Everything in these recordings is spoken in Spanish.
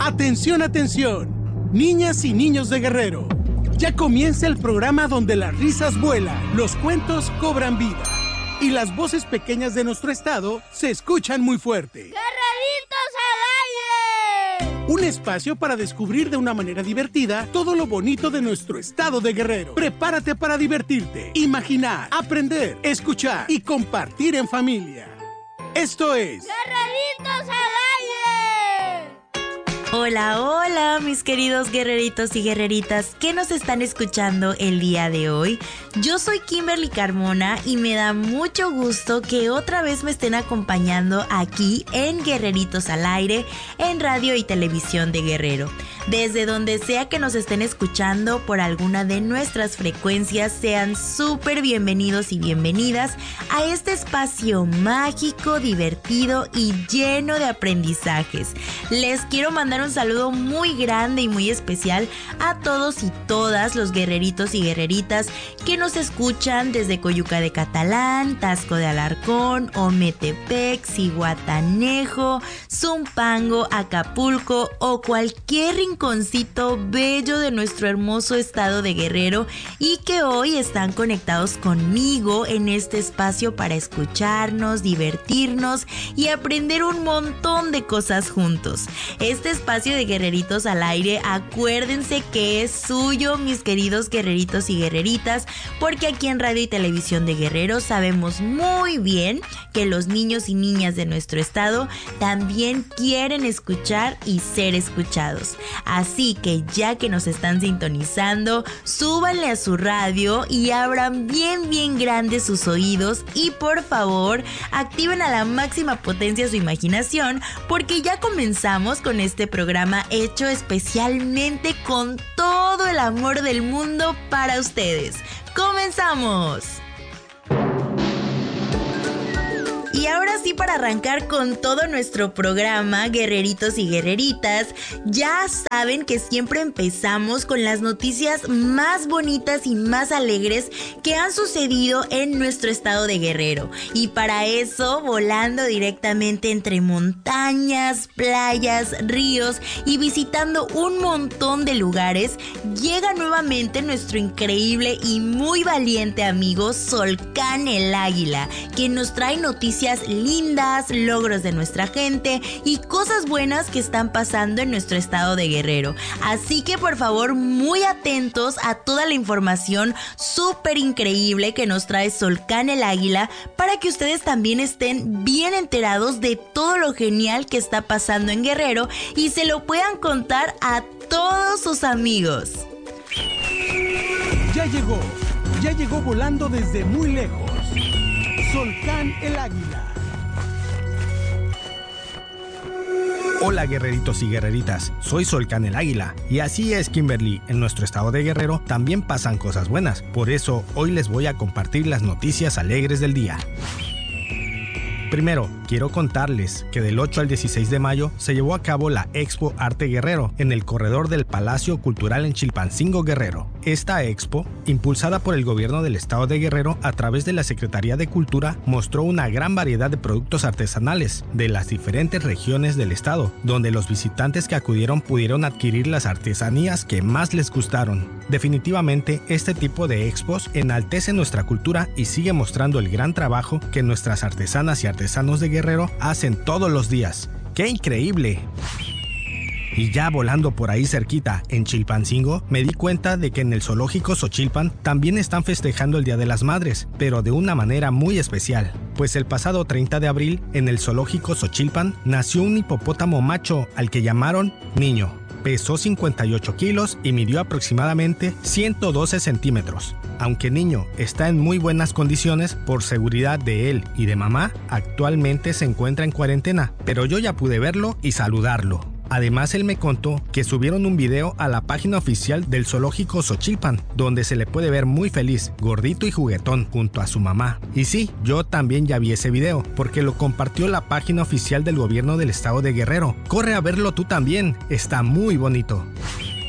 ¡Atención, atención! Niñas y niños de Guerrero. Ya comienza el programa donde las risas vuelan, los cuentos cobran vida y las voces pequeñas de nuestro estado se escuchan muy fuerte. ¡Guerreritos al aire! Un espacio para descubrir de una manera divertida todo lo bonito de nuestro estado de Guerrero. Prepárate para divertirte, imaginar, aprender, escuchar y compartir en familia. Esto es ¡Guerreritos al aire! Hola, hola, mis queridos guerreritos y guerreritas que nos están escuchando el día de hoy. Yo soy Kimberly Carmona y me da mucho gusto que otra vez me estén acompañando aquí en Guerreritos al Aire, en radio y televisión de Guerrero. Desde donde sea que nos estén escuchando por alguna de nuestras frecuencias, sean súper bienvenidos y bienvenidas a este espacio mágico, divertido y lleno de aprendizajes. Les quiero mandar un saludo muy grande y muy especial a todos y todas los guerreritos y guerreritas que nos escuchan desde Coyuca de Catalán, Taxco de Alarcón, Ometepec, Zihuatanejo, Zumpango, Acapulco o cualquier rinconcito bello de nuestro hermoso estado de Guerrero y que hoy están conectados conmigo en este espacio para escucharnos, divertirnos y aprender un montón de cosas juntos. Este espacio de Guerreritos al Aire, acuérdense que es suyo, mis queridos guerreritos y guerreritas, porque aquí en Radio y Televisión de Guerrero sabemos muy bien que los niños y niñas de nuestro estado también quieren escuchar y ser escuchados. Así que ya que nos están sintonizando, súbanle a su radio y abran bien grandes sus oídos y por favor activen a la máxima potencia su imaginación, porque ya comenzamos con este programa hecho especialmente con todo el amor del mundo para ustedes. ¡Comenzamos! Y ahora sí, para arrancar con todo nuestro programa, guerreritos y guerreritas, ya saben que siempre empezamos con las noticias más bonitas y más alegres que han sucedido en nuestro estado de Guerrero. Y para eso, volando directamente entre montañas, playas, ríos y visitando un montón de lugares, llega nuevamente nuestro increíble y muy valiente amigo Solcán el Águila, que nos trae noticias lindas, logros de nuestra gente y cosas buenas que están pasando en nuestro estado de Guerrero. Así que por favor, muy atentos a toda la información súper increíble que nos trae Solcán el Águila, para que ustedes también estén bien enterados de todo lo genial que está pasando en Guerrero y se lo puedan contar a todos sus amigos. Ya llegó volando desde muy lejos. Solcán el Águila. Hola guerreritos y guerreritas, soy Solcán el Águila. Y así es, Kimberly, en nuestro estado de Guerrero también pasan cosas buenas. Por eso hoy les voy a compartir las noticias alegres del día. Primero, quiero contarles que del 8 al 16 de mayo se llevó a cabo la Expo Arte Guerrero en el corredor del Palacio Cultural en Chilpancingo, Guerrero. Esta expo, impulsada por el gobierno del estado de Guerrero a través de la Secretaría de Cultura, mostró una gran variedad de productos artesanales de las diferentes regiones del estado, donde los visitantes que acudieron pudieron adquirir las artesanías que más les gustaron. Definitivamente, este tipo de expos enaltece nuestra cultura y sigue mostrando el gran trabajo que nuestras artesanas y artesanos de Guerrero hacen todos los días. ¡Qué increíble! Y ya volando por ahí cerquita, en Chilpancingo, me di cuenta de que en el zoológico Xochilpan también están festejando el Día de las Madres, pero de una manera muy especial. Pues el pasado 30 de abril, en el zoológico Xochilpan, nació un hipopótamo macho al que llamaron Niño. Pesó 58 kilos y midió aproximadamente 112 centímetros. Aunque Niño está en muy buenas condiciones, por seguridad de él y de mamá, actualmente se encuentra en cuarentena, pero yo ya pude verlo y saludarlo. Además, él me contó que subieron un video a la página oficial del zoológico Xochilpan, donde se le puede ver muy feliz, gordito y juguetón, junto a su mamá. Y sí, yo también ya vi ese video, porque lo compartió la página oficial del gobierno del estado de Guerrero. Corre a verlo tú también, está muy bonito.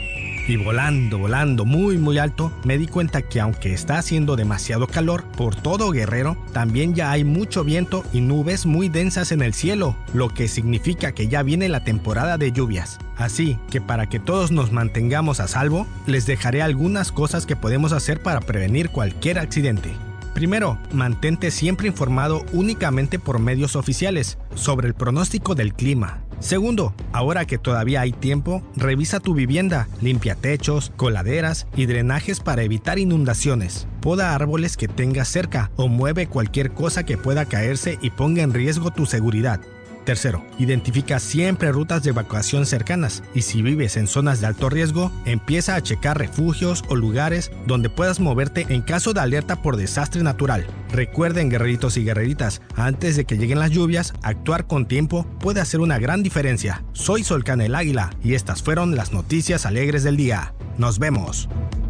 Y volando muy alto, me di cuenta que aunque está haciendo demasiado calor por todo Guerrero, también ya hay mucho viento y nubes muy densas en el cielo, lo que significa que ya viene la temporada de lluvias. Así que para que todos nos mantengamos a salvo, les dejaré algunas cosas que podemos hacer para prevenir cualquier accidente. Primero, mantente siempre informado únicamente por medios oficiales sobre el pronóstico del clima. Segundo, ahora que todavía hay tiempo, revisa tu vivienda, limpia techos, coladeras y drenajes para evitar inundaciones. Poda árboles que tengas cerca o mueve cualquier cosa que pueda caerse y ponga en riesgo tu seguridad. Tercero, identifica siempre rutas de evacuación cercanas y si vives en zonas de alto riesgo, empieza a checar refugios o lugares donde puedas moverte en caso de alerta por desastre natural. Recuerden, guerreritos y guerreritas, antes de que lleguen las lluvias, actuar con tiempo puede hacer una gran diferencia. Soy Solcán el Águila y estas fueron las noticias alegres del día. Nos vemos.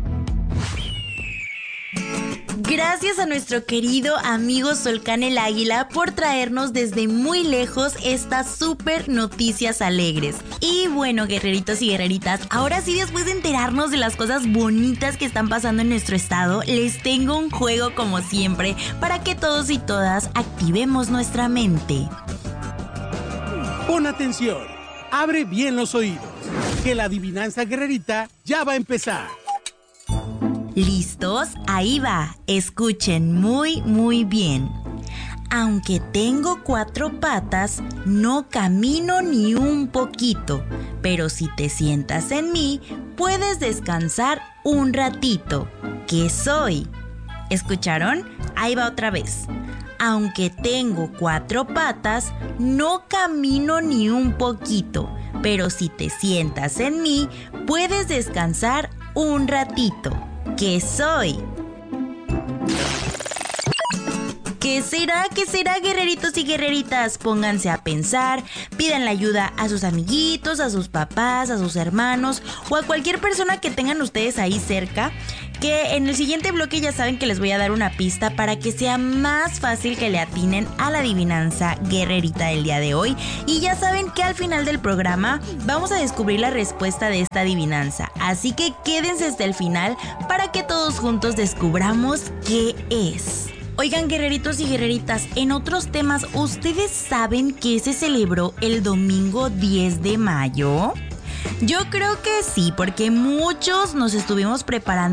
Gracias a nuestro querido amigo Solcán el Águila por traernos desde muy lejos estas súper noticias alegres. Y bueno, guerreritos y guerreritas, ahora sí, después de enterarnos de las cosas bonitas que están pasando en nuestro estado, les tengo un juego como siempre para que todos y todas activemos nuestra mente. Pon atención, abre bien los oídos, que la adivinanza guerrerita ya va a empezar. ¿Listos? Ahí va. Escuchen muy bien. Aunque tengo 4 patas, no camino ni un poquito. Pero si te sientas en mí, puedes descansar un ratito. ¿Qué soy? ¿Escucharon? Ahí va otra vez. Aunque tengo 4 patas, no camino ni un poquito. Pero si te sientas en mí, puedes descansar un ratito. ¿Qué soy? ¿Qué será? ¿Qué será, guerreritos y guerreritas? Pónganse a pensar, pidan la ayuda a sus amiguitos, a sus papás, a sus hermanos o a cualquier persona que tengan ustedes ahí cerca, que en el siguiente bloque ya saben que les voy a dar una pista para que sea más fácil que le atinen a la adivinanza guerrerita del día de hoy. Y ya saben que al final del programa vamos a descubrir la respuesta de esta adivinanza, así que quédense hasta el final para que todos juntos descubramos qué es. Oigan, guerreritos y guerreritas, en otros temas, ¿ustedes saben que se celebró el domingo 10 de mayo? Yo creo que sí, porque muchos nos estuvimos preparando